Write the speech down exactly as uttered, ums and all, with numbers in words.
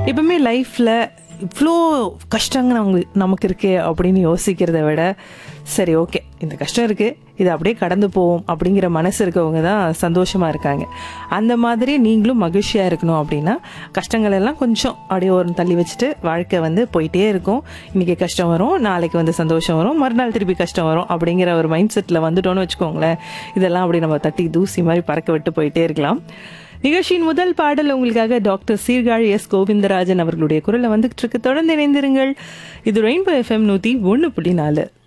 எப்பவுமே லைஃப்பில் இவ்வளோ கஷ்டங்க நமக்கு நமக்கு இருக்கே அப்படின்னு யோசிக்கிறத விட சரி ஓகே இந்த கஷ்டம் இருக்குது இது அப்படியே கடந்து போவோம் அப்படிங்கிற மனசு இருக்கவங்க தான் சந்தோஷமாக இருக்காங்க. அந்த மாதிரி நீங்களும் மகிழ்ச்சியாக இருக்கணும் அப்படின்னா கஷ்டங்கள் எல்லாம் கொஞ்சம் அப்படியே ஒரு தள்ளி வச்சுட்டு வாழ்க்கை வந்து போயிட்டே இருக்கும். இன்றைக்கி கஷ்டம் வரும், நாளைக்கு வந்து சந்தோஷம் வரும், மறுநாள் திருப்பி கஷ்டம் வரும் அப்படிங்கிற ஒரு மைண்ட் செட்டில் வந்துட்டோன்னு வச்சுக்கோங்களேன். இதெல்லாம் அப்படி நம்ம தட்டி தூசி மாதிரி பறக்க விட்டு போயிட்டே இருக்கலாம். நிகழ்ச்சியின் முதல் பாடல் உங்களுக்காக டாக்டர் சீர்காழி எஸ் கோவிந்தராஜன் அவர்களுடைய குரலை வந்துகிட்டு இருக்கு. தொடர்ந்து இணைந்திருங்கள். இது ரெயின்போ எஃப்எம் நூற்றி ஒன்று புள்ளி நாலு.